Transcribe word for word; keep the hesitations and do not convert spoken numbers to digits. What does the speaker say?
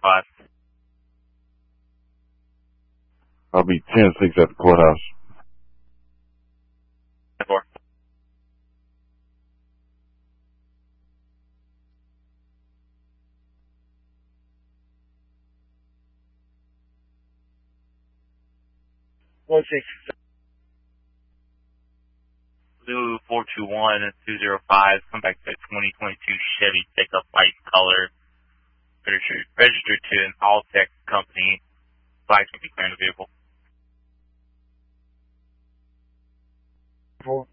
five. I'll be ten six at the courthouse. ten four. one six. Blue four two one two zero five. Come back to twenty twenty-two Chevy pickup, light color. Registered, registered to an Alltech company. Flags can be clearing the vehicle. Four.